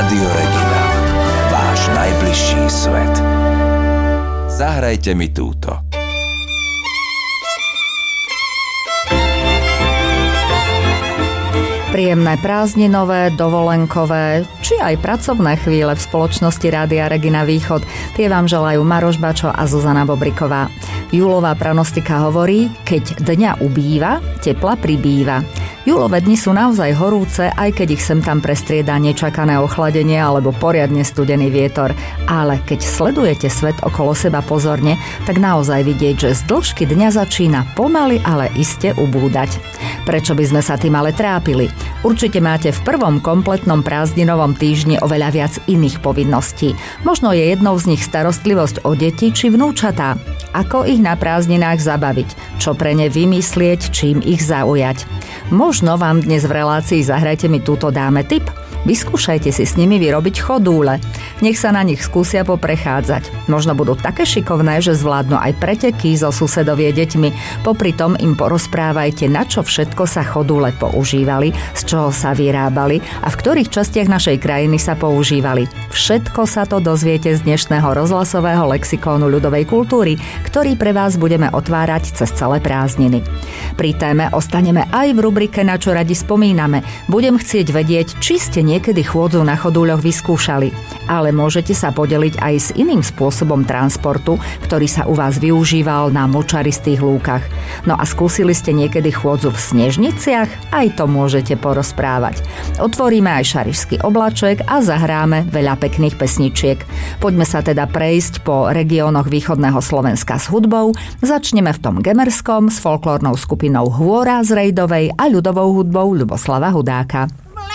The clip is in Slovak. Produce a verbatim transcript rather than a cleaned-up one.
Rádio Regina. Váš najbližší svet. Zahrajte mi túto. Príjemné prázdninové, dovolenkové, či aj pracovné chvíle v spoločnosti Rádia Regina Východ. Tie vám želajú Maroš Bačo a Zuzana Bobriková. Júlová pranostika hovorí, keď dňa ubýva, tepla pribýva. Júlové dni sú naozaj horúce, aj keď ich sem tam prestrieda nečakané ochladenie alebo poriadne studený vietor. Ale keď sledujete svet okolo seba pozorne, tak naozaj vidieť, že z dĺžky dňa začína pomaly, ale iste ubúdať. Prečo by sme sa tým ale trápili? Určite máte v prvom kompletnom prázdninovom týždni oveľa viac iných povinností. Možno je jednou z nich starostlivosť o deti či vnúčatá. Ako ich na prázdninách zabaviť? Čo pre ne vymyslieť? Čím ich zaujať? Možno vám dnes v relácii Zahrajte mi túto dáme tip? Vyskúšajte si s nimi vyrobiť chodúle. Nech sa na nich skúsia poprechádzať. Možno budú také šikovné, že zvládnu aj preteky so susedovie deťmi. Popri tom im porozprávajte, na čo všetko sa chodúle používali, z čoho sa vyrábali a v ktorých častiach našej krajiny sa používali. Všetko sa to dozviete z dnešného rozhlasového lexikónu ľudovej kultúry, ktorý pre vás budeme otvárať cez celé prázdniny. Pri téme ostaneme aj v rubrike Na čo radi spomíname. Budem chcieť vedieť, či ste niekedy chôdzu na chodúľoch vyskúšali. Ale môžete sa podeliť aj s iným spôsobom transportu, ktorý sa u vás využíval na močaristých lúkach. No a skúsili ste niekedy chôdzu v snežniciach? Aj to môžete porozprávať. Otvoríme aj šarišský oblaček a zahráme veľa pekných pesničiek. Poďme sa teda prejsť po regiónoch východného Slovenska s hudbou. Začneme v tom gemerskom s folklórnou skupinou Hôra z Rejdovej a ľudovou hudbou Ľuboslava Hudáka.